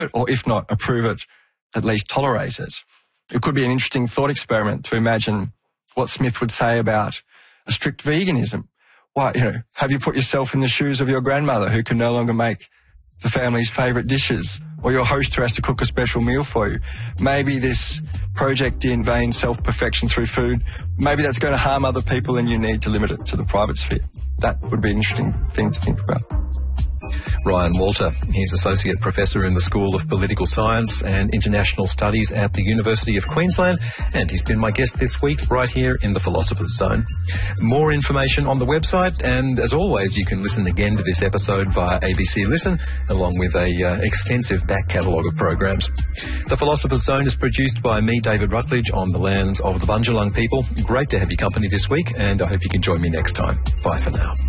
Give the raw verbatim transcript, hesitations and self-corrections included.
it, or if not approve it, at least tolerate it. It could be an interesting thought experiment to imagine what Smith would say about a strict veganism. Why, you know, have you put yourself in the shoes of your grandmother who can no longer make the family's favourite dishes, or your host who has to cook a special meal for you? Maybe this project in vain self-perfection through food, maybe that's going to harm other people and you need to limit it to the private sphere. That would be an interesting thing to think about. Ryan Walter, he's Associate Professor in the School of Political Science and International Studies at the University of Queensland, and he's been my guest this week right here in the Philosopher's Zone. More information on the website, and as always, you can listen again to this episode via A B C Listen, along with a uh, extensive back catalogue of programs. The Philosopher's Zone is produced by me, David Rutledge, on the lands of the Bundjalung people. Great to have your company this week, and I hope you can join me next time. Bye for now.